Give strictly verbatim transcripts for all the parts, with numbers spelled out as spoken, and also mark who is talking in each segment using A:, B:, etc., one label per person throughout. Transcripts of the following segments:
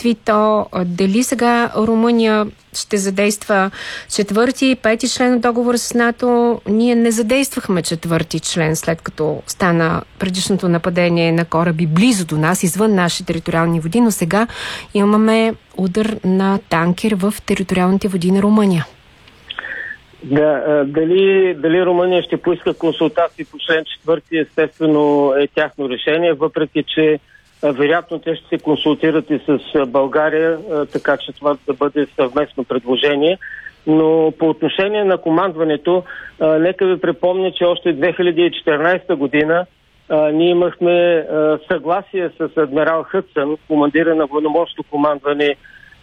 A: осъществи то? Дали сега Румъния ще задейства четвърти, пети член от договора с НАТО? Ние не задействахме четвърти член, след като стана предишното нападение на кораби близо до нас, извън наши териториални води, но сега имаме удар на танкер в териториалните води на Румъния.
B: Да, дали, дали Румъния ще поиска консултации по член четвърти, естествено е тяхно решение, въпреки че вероятно те ще се консултират и с България, така че това да бъде съвместно предложение. Но по отношение на командването, нека ви припомня, че още две хиляди и четиринадесета година ние имахме съгласие с адмирал Хъдсън, командира на военноморското командване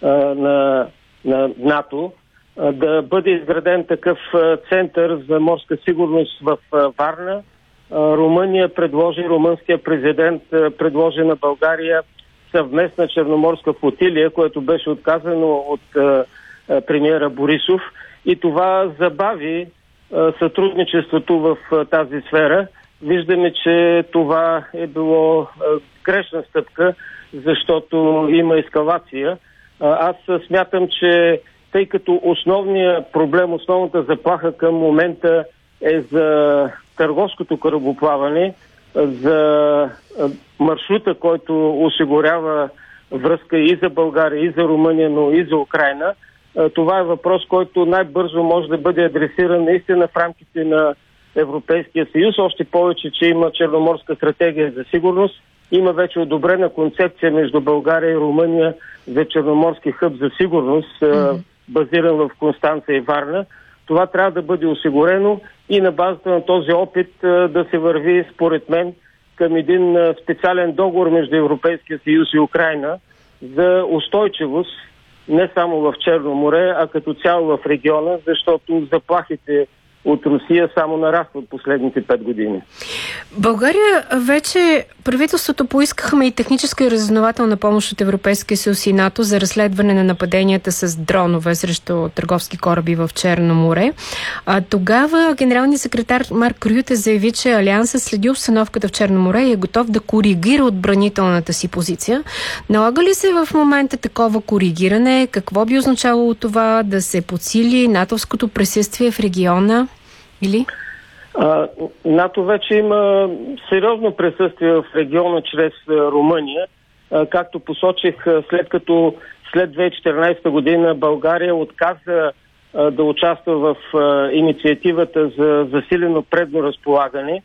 B: на, на НАТО, да бъде изграден такъв център за морска сигурност в Варна. Румъния предложи, румънския президент предложи на България съвместна черноморска флотилия, което беше отказано от премиера Борисов, и това забави сътрудничеството в тази сфера. Виждаме, че това е било грешна стъпка, защото има ескалация. Аз смятам, че тъй като основният проблем, основната заплаха към момента е за търговското корабоплаване, за маршрута, който осигурява връзка и за България, и за Румъния, но и за Украйна. Това е въпрос, който най-бързо може да бъде адресиран наистина в рамките на Европейския съюз. Още повече, че има Черноморска стратегия за сигурност. Има вече одобрена концепция между България и Румъния за Черноморски хъб за сигурност, mm-hmm. базиран в Констанца и Варна. Това трябва да бъде осигурено и на базата на този опит да се върви, според мен, към един специален договор между Европейския съюз и Украйна за устойчивост не само в Черно море, а като цяло в региона, защото заплахите от Русия само нарастват последните пет години.
A: България вече, правителството поискахме и техническа и разузнавателна помощ от Европейския съюз и НАТО за разследване на нападенията с дронове срещу търговски кораби в Черно море. А тогава генералният секретар Марк Рюте заяви, че Алиансът следи обстановката в Черно море и е готов да коригира отбранителната си позиция. Налага ли се в момента такова коригиране? Какво би означавало това да се подсили натовското присъствие в региона? Или?
B: А, НАТО вече има сериозно присъствие в региона чрез Румъния. А, както посочих, след като след две хиляди и четиринадесета година България отказа а, да участва в а, инициативата за засилено предно разполагане,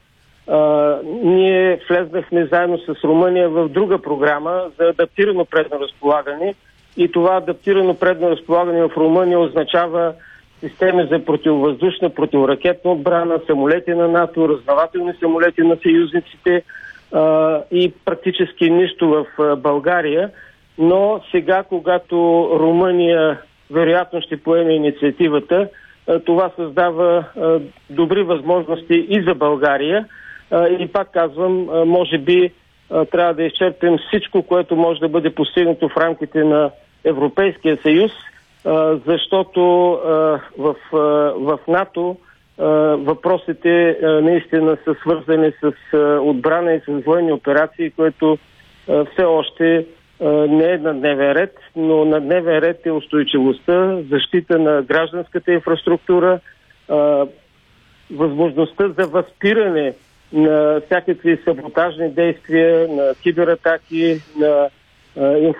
B: а, ние влезнахме заедно с Румъния в друга програма за адаптирано предно разполагане, и това адаптирано предно разполагане в Румъния означава системи за противовъздушна, противоракетна отбрана, самолети на НАТО, разузнавателни самолети на съюзниците а, и практически нищо в а, България. Но сега, когато Румъния вероятно ще поеме инициативата, а, това създава а, добри възможности и за България. А, и пак казвам, а, може би а, трябва да изчерпим всичко, което може да бъде постигнато в рамките на Европейския съюз, защото в, в НАТО въпросите наистина са свързани с отбрана и с военни операции, което все още не е на дневен ред, но на дневен ред е устойчивостта, защита на гражданската инфраструктура, възможността за възпиране на всякакви саботажни действия, на кибератаки, на информация,